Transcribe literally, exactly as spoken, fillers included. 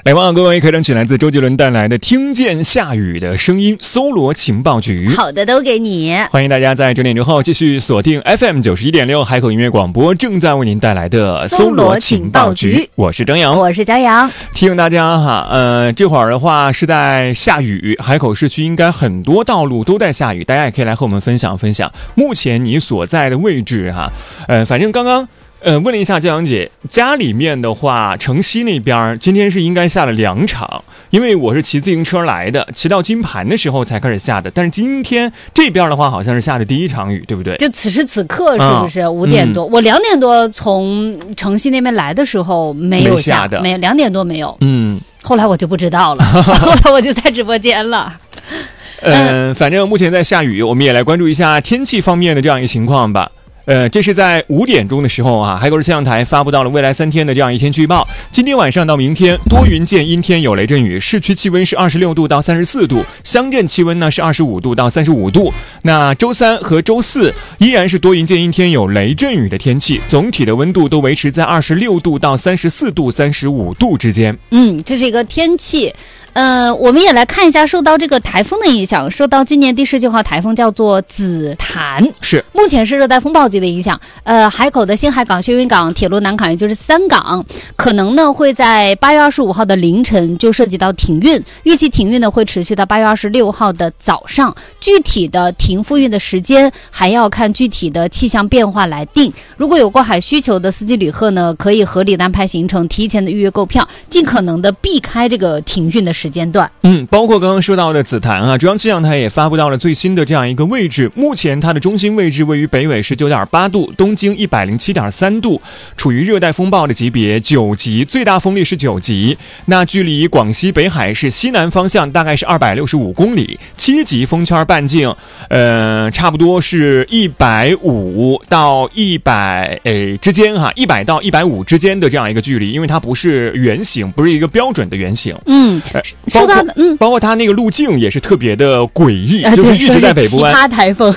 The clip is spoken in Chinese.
来望各位可以听取来自周杰伦带来的听见下雨的声音搜罗情报局。 好的都给你， 欢迎大家在九点之后继续锁定 F M 九十一点六海口音乐广播，正在为您带来的搜罗情报局。我是张扬， 我是佳阳。 提醒大家哈，呃，这会儿的话是在下雨，海口市区应该很多道路都在下雨，大家也可以来和我们分享分享目前你所在的位置哈。呃，反正刚刚呃，问了一下佳阳姐，家里面的话，城西那边今天是应该下了两场，因为我是骑自行车来的，骑到金盘的时候才开始下的。但是今天这边的话，好像是下的第一场雨，对不对？ 就此时此刻是不是五、嗯、点多？我两点多从城西那边来的时候没有下， 没下的， 没有两点多没有。 嗯， 后来我就不知道了，后来我就在直播间了。 嗯、呃，反正目前在下雨，我们也来关注一下天气方面的这样一个情况吧。呃，这是在五点钟的时候啊，海口市气象台发布到了未来三天的这样一天气预报。今天晚上到明天，多云见阴天有雷阵雨，市区气温是二十六度到三十四度，乡镇气温呢是二十五度到三十五度。那周三和周四依然是多云见阴天有雷阵雨的天气，总体的温度都维持在二十六度到三十四度、三十五度之间。 嗯，这是一个天气。呃，我们也来看一下，受到这个台风的影响，受到今年第十九号台风叫做紫檀， 是目前是热带风暴级的影响。呃，海口的新海港、秀云港、铁路南港，也就是三港，可能呢会在八月二十五号的凌晨就涉及到停运，预计停运呢会持续到八月二十六号的早上，具体的停复运的时间还要看具体的气象变化来定。如果有过海需求的司机旅客呢，可以合理的安排行程，提前的预约购票，尽可能的避开这个停运的时间段。 嗯，包括刚刚说到的紫檀啊，中央气象台也发布到了最新的这样一个位置，目前它的中心位置位于北纬十九点八度，东经一百零七点三度，处于热带风暴的级别九级，最大风力是九级。那距离广西北海市西南方向大概是二百六十五公里，七级风圈半径，呃，差不多是一百五到一百诶之间哈，一百到一百五之间的这样一个距离，因为它不是圆形，不是一个标准的圆形。 嗯。 呃说到嗯， 包括它那个路径也是特别的诡异，呃、就是一直在北部湾。 奇葩台风。